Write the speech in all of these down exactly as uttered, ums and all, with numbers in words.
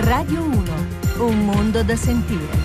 Radio uno, un mondo da sentire.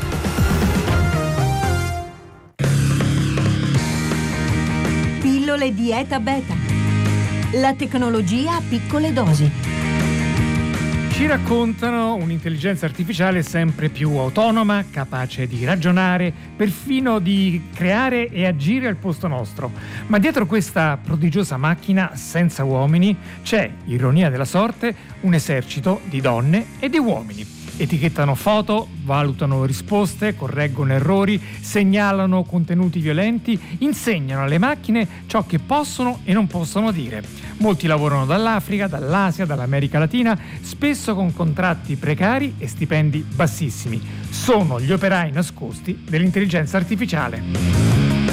Pillole Dieta Beta. La tecnologia a piccole dosi. Ci raccontano un'intelligenza artificiale sempre più autonoma, capace di ragionare, perfino di creare e agire al posto nostro. Ma dietro questa prodigiosa macchina senza uomini c'è, ironia della sorte, un esercito di donne e di uomini. Etichettano foto, valutano risposte, correggono errori, segnalano contenuti violenti, insegnano alle macchine ciò che possono e non possono dire. Molti lavorano dall'Africa, dall'Asia, dall'America Latina, spesso con contratti precari e stipendi bassissimi. Sono gli operai nascosti dell'intelligenza artificiale.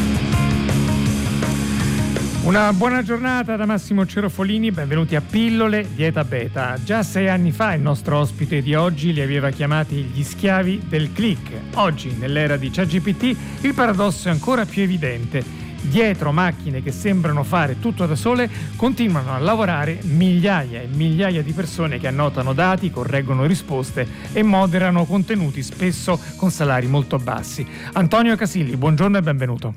Una buona giornata da Massimo Cerofolini, benvenuti a Pillole Dieta Beta. Già sei anni fa il nostro ospite di oggi li aveva chiamati gli schiavi del click. Oggi, nell'era di ChatGPT, il paradosso è ancora più evidente. Dietro macchine che sembrano fare tutto da sole, continuano a lavorare migliaia e migliaia di persone che annotano dati, correggono risposte e moderano contenuti, spesso con salari molto bassi. Antonio Casilli, buongiorno e benvenuto.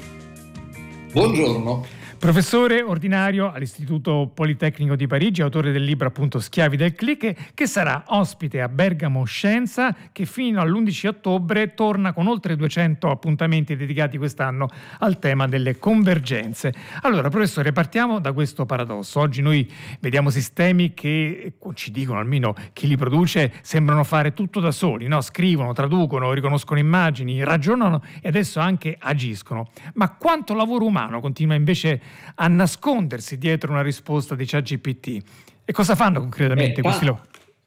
Buongiorno. Professore ordinario all'Istituto Politecnico di Parigi, autore del libro appunto Schiavi del Click, che sarà ospite a Bergamo Scienza, che fino all'undici ottobre torna con oltre duecento appuntamenti dedicati quest'anno al tema delle convergenze. Allora, professore, partiamo da questo paradosso. Oggi noi vediamo sistemi che, ci dicono almeno chi li produce, sembrano fare tutto da soli, no? Scrivono, traducono, riconoscono immagini, ragionano e adesso anche agiscono. Ma quanto lavoro umano continua invece a nascondersi dietro una risposta di ChatGPT? E cosa fanno concretamente eh, questi lavori?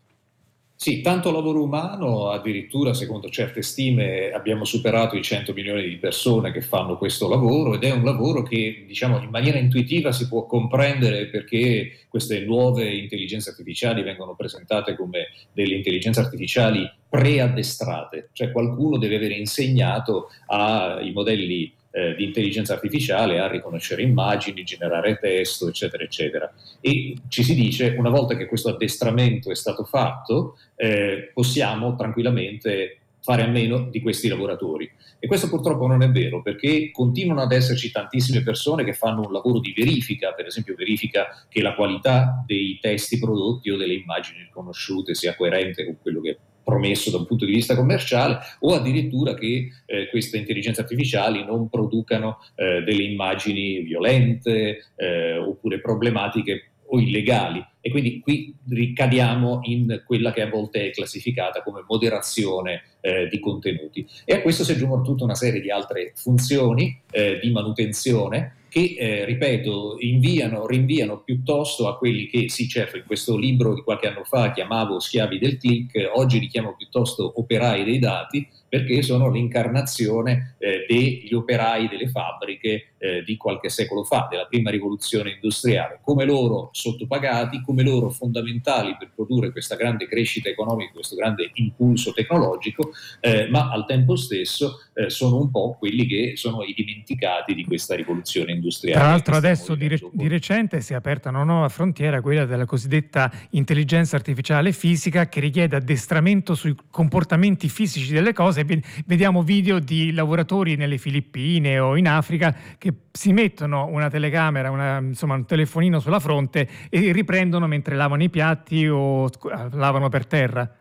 Sì, tanto lavoro umano, addirittura secondo certe stime abbiamo superato i cento milioni di persone che fanno questo lavoro, ed è un lavoro che, diciamo, in maniera intuitiva si può comprendere perché queste nuove intelligenze artificiali vengono presentate come delle intelligenze artificiali preaddestrate, cioè qualcuno deve aver insegnato ai modelli Eh, di intelligenza artificiale a riconoscere immagini, generare testo, eccetera, eccetera. E ci si dice, una volta che questo addestramento è stato fatto, eh, possiamo tranquillamente fare a meno di questi lavoratori. E questo purtroppo non è vero, perché continuano ad esserci tantissime persone che fanno un lavoro di verifica, per esempio verifica che la qualità dei testi prodotti o delle immagini riconosciute sia coerente con quello che è promesso da un punto di vista commerciale, o addirittura che eh, queste intelligenze artificiali non producano eh, delle immagini violente eh, oppure problematiche o illegali. E quindi qui ricadiamo in quella che a volte è classificata come moderazione eh, di contenuti. E a questo si aggiungono tutta una serie di altre funzioni eh, di manutenzione che, eh, ripeto, inviano, rinviano piuttosto a quelli che, sì certo, in questo libro di qualche anno fa chiamavo schiavi del click, oggi li chiamo piuttosto operai dei dati, perché sono l'incarnazione eh, degli operai delle fabbriche eh, di qualche secolo fa, della prima rivoluzione industriale, come loro sottopagati, come loro fondamentali per produrre questa grande crescita economica, questo grande impulso tecnologico, eh, ma al tempo stesso eh, sono un po' quelli che sono i dimenticati di questa rivoluzione industriale. Tra l'altro adesso di, re- di recente si è aperta una nuova frontiera, quella della cosiddetta intelligenza artificiale fisica, che richiede addestramento sui comportamenti fisici delle cose. Vediamo video di lavoratori nelle Filippine o in Africa che si mettono una telecamera, una, insomma un telefonino sulla fronte e riprendono mentre lavano i piatti o lavano per terra.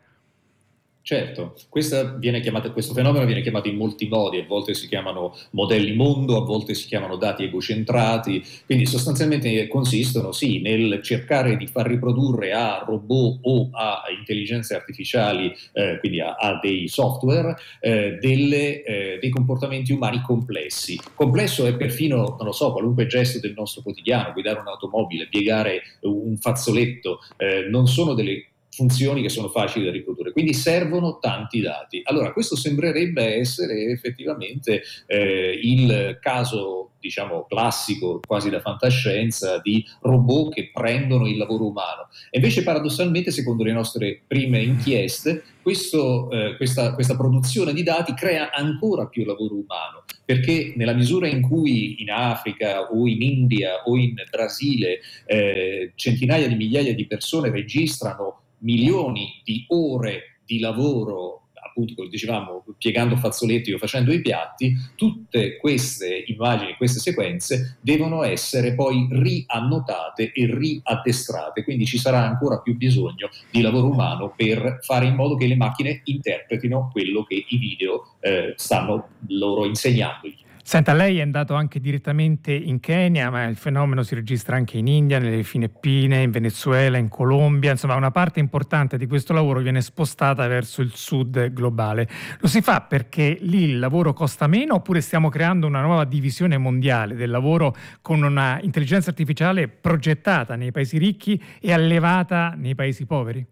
Certo, questa viene chiamata, questo fenomeno viene chiamato in molti modi, a volte si chiamano modelli mondo, a volte si chiamano dati egocentrati, quindi sostanzialmente consistono sì nel cercare di far riprodurre a robot o a intelligenze artificiali, eh, quindi a, a dei software, eh, delle, eh, dei comportamenti umani complessi. Complesso è perfino, non lo so, qualunque gesto del nostro quotidiano, guidare un'automobile, piegare un fazzoletto, eh, non sono delle funzioni che sono facili da riprodurre, quindi servono tanti dati. Allora, questo sembrerebbe essere effettivamente eh, il caso, diciamo, classico, quasi da fantascienza, di robot che prendono il lavoro umano. E invece, paradossalmente, secondo le nostre prime inchieste, questo, eh, questa, questa produzione di dati crea ancora più lavoro umano, perché nella misura in cui in Africa o in India o in Brasile eh, centinaia di migliaia di persone registrano milioni di ore di lavoro, appunto come dicevamo, piegando fazzoletti o facendo i piatti, tutte queste immagini, queste sequenze devono essere poi riannotate e riaddestrate, quindi ci sarà ancora più bisogno di lavoro umano per fare in modo che le macchine interpretino quello che i video eh, stanno loro insegnandogli. Senta, lei è andato anche direttamente in Kenya, ma il fenomeno si registra anche in India, nelle Filippine, in Venezuela, in Colombia. Insomma, una parte importante di questo lavoro viene spostata verso il sud globale. Lo si fa perché lì il lavoro costa meno, oppure stiamo creando una nuova divisione mondiale del lavoro con una intelligenza artificiale progettata nei paesi ricchi e allevata nei paesi poveri?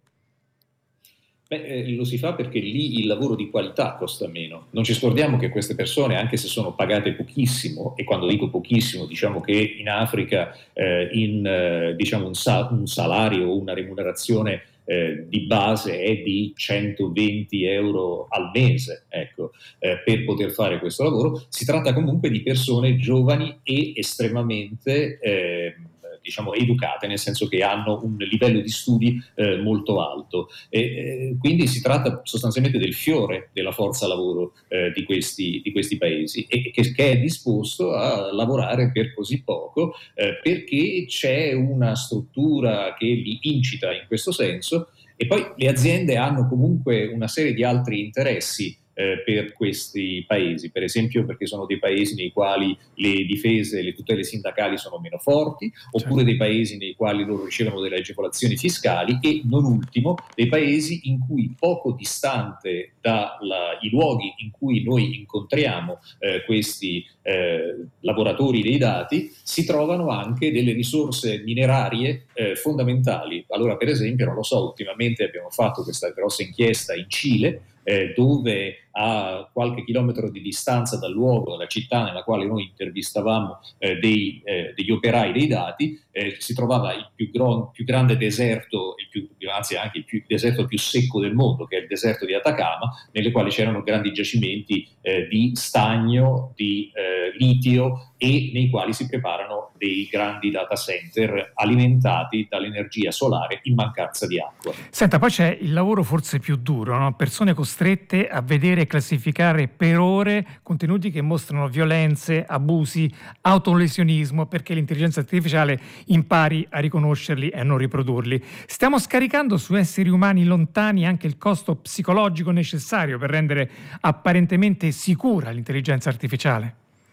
Beh, eh, lo si fa perché lì il lavoro di qualità costa meno. Non ci scordiamo che queste persone, anche se sono pagate pochissimo, e quando dico pochissimo diciamo che in Africa eh, in, eh, diciamo un, sa- un salario o una remunerazione eh, di base è di centoventi euro al mese, ecco, eh, per poter fare questo lavoro, si tratta comunque di persone giovani e estremamente eh, diciamo educate, nel senso che hanno un livello di studi eh, molto alto, e eh, quindi si tratta sostanzialmente del fiore della forza lavoro eh, di, questi, di questi paesi, e che, che è disposto a lavorare per così poco eh, perché c'è una struttura che li incita in questo senso, e poi le aziende hanno comunque una serie di altri interessi Eh, per questi paesi, per esempio perché sono dei paesi nei quali le difese, le tutele sindacali sono meno forti, oppure dei paesi nei quali loro ricevono delle agevolazioni fiscali, e non ultimo dei paesi in cui poco distante dai luoghi in cui noi incontriamo eh, questi eh, lavoratori dei dati si trovano anche delle risorse minerarie eh, fondamentali. Allora, per esempio, non lo so, ultimamente abbiamo fatto questa grossa inchiesta in Cile, Eh, dove a qualche chilometro di distanza dal luogo, dalla città nella quale noi intervistavamo eh, dei, eh, degli operai dei dati, eh, si trovava il più, gro- più grande deserto, il più, anzi anche il, più, il deserto più secco del mondo, che è il deserto di Atacama, nelle quali c'erano grandi giacimenti eh, di stagno, di eh, litio, e nei quali si preparano dei grandi data center alimentati dall'energia solare in mancanza di acqua. Senta, poi c'è il lavoro forse più duro, no? Persone costrette a vedere e classificare per ore contenuti che mostrano violenze, abusi, autolesionismo, perché l'intelligenza artificiale impari a riconoscerli e a non riprodurli. Stiamo scaricando su esseri umani lontani anche il costo psicologico necessario per rendere apparentemente sicura l'intelligenza artificiale?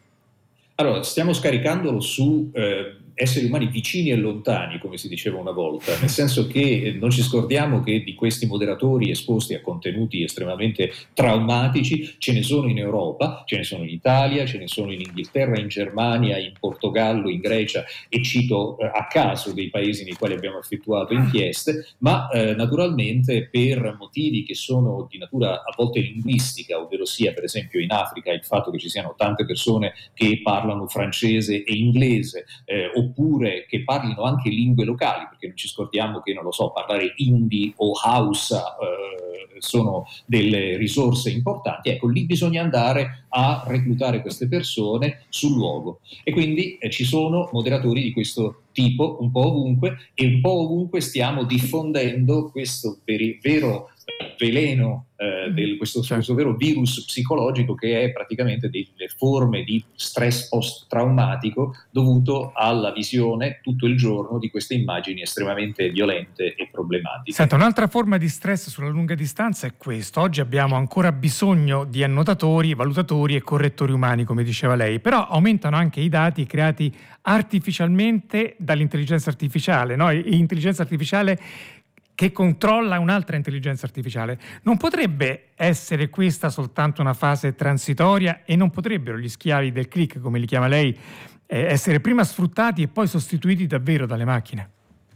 Allora, stiamo scaricandolo su eh, esseri umani vicini e lontani, come si diceva una volta, nel senso che eh, non ci scordiamo che di questi moderatori esposti a contenuti estremamente traumatici ce ne sono in Europa, ce ne sono in Italia, ce ne sono in Inghilterra, in Germania, in Portogallo, in Grecia, e cito eh, a caso dei paesi nei quali abbiamo effettuato inchieste, ma eh, naturalmente per motivi che sono di natura a volte linguistica, ovvero sia per esempio in Africa il fatto che ci siano tante persone che parlano francese e inglese, eh, oppure che parlino anche lingue locali, perché non ci scordiamo che, non lo so, parlare hindi o Hausa eh, sono delle risorse importanti. Ecco, lì bisogna andare a reclutare queste persone sul luogo, e quindi eh, ci sono moderatori di questo tipo un po' ovunque, e un po' ovunque stiamo diffondendo questo veri, vero veleno, eh, del, questo, questo vero virus psicologico, che è praticamente delle forme di stress post-traumatico dovuto alla visione tutto il giorno di queste immagini estremamente violente e problematiche. Senta, un'altra forma di stress sulla lunga distanza è questo. Oggi abbiamo ancora bisogno di annotatori, valutatori e correttori umani, come diceva lei, però aumentano anche i dati creati artificialmente dall'intelligenza artificiale, no? E intelligenza artificiale che controlla un'altra intelligenza artificiale. Non potrebbe essere questa soltanto una fase transitoria, e non potrebbero gli schiavi del click, come li chiama lei, eh, essere prima sfruttati e poi sostituiti davvero dalle macchine?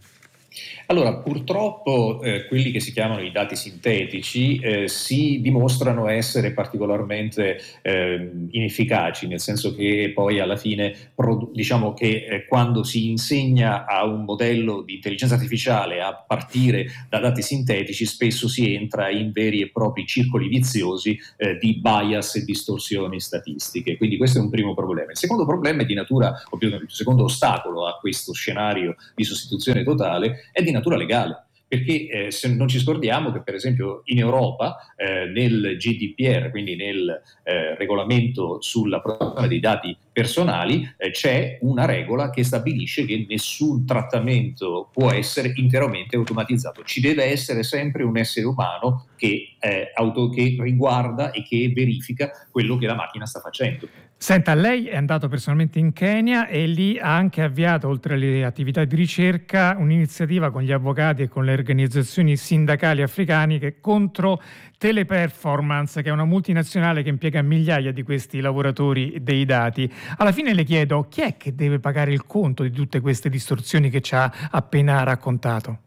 Allora, purtroppo eh, quelli che si chiamano i dati sintetici eh, si dimostrano essere particolarmente eh, inefficaci, nel senso che poi alla fine produ- diciamo che eh, quando si insegna a un modello di intelligenza artificiale a partire da dati sintetici, spesso si entra in veri e propri circoli viziosi eh, di bias e distorsioni statistiche. Quindi questo è un primo problema. Il secondo problema è di natura, ovvero il secondo ostacolo a questo scenario di sostituzione totale, è di natura legale, perché eh, se non ci scordiamo che per esempio in Europa eh, nel G D P R, quindi nel eh, regolamento sulla protezione dei dati personali, eh, c'è una regola che stabilisce che nessun trattamento può essere interamente automatizzato. Ci deve essere sempre un essere umano che, eh, auto, che riguarda e che verifica quello che la macchina sta facendo. Senta, lei è andato personalmente in Kenya e lì ha anche avviato, oltre alle attività di ricerca, un'iniziativa con gli avvocati e con le organizzazioni sindacali africane che contro Teleperformance, che è una multinazionale che impiega migliaia di questi lavoratori dei dati. Alla fine le chiedo, chi è che deve pagare il conto di tutte queste distorsioni che ci ha appena raccontato?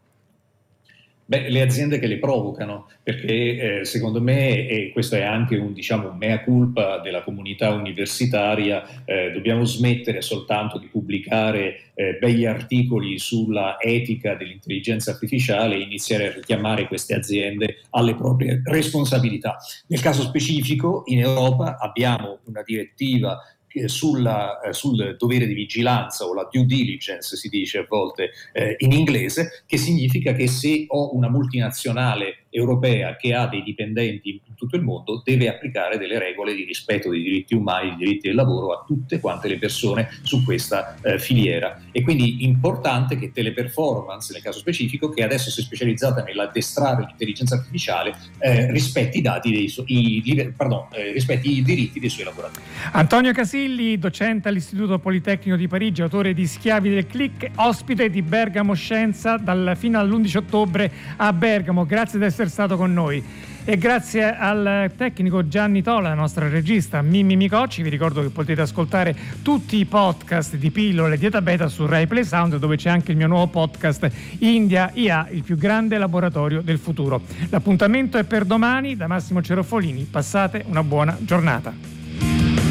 Beh, le aziende che le provocano, perché eh, secondo me, e questo è anche un, diciamo, un mea culpa della comunità universitaria, eh, dobbiamo smettere soltanto di pubblicare eh, begli articoli sulla etica dell'intelligenza artificiale e iniziare a richiamare queste aziende alle proprie responsabilità. Nel caso specifico, in Europa abbiamo una direttiva Sulla, eh, sul dovere di vigilanza, o la due diligence si dice a volte eh, in inglese, che significa che se ho una multinazionale europea che ha dei dipendenti in tutto il mondo, deve applicare delle regole di rispetto dei diritti umani, dei diritti del lavoro a tutte quante le persone su questa eh, filiera. E quindi importante che Teleperformance, nel caso specifico, che adesso si è specializzata nell'addestrare l'intelligenza artificiale, eh, rispetti i dati dei su- i, pardon, eh, rispetti i diritti dei suoi lavoratori. Antonio Casilli, docente all'Istituto Politecnico di Parigi, autore di Schiavi del Click, ospite di Bergamo Scienza dal, fino all'undici ottobre a Bergamo. Grazie di essere stato con noi. E grazie al tecnico Gianni Tola, la nostra regista Mimmi Micocci. Vi ricordo che potete ascoltare tutti i podcast di Pillole di Eta Beta su Rai Play Sound, dove c'è anche il mio nuovo podcast India I A, il più grande laboratorio del futuro. L'appuntamento è per domani da Massimo Cerofolini. Passate una buona giornata.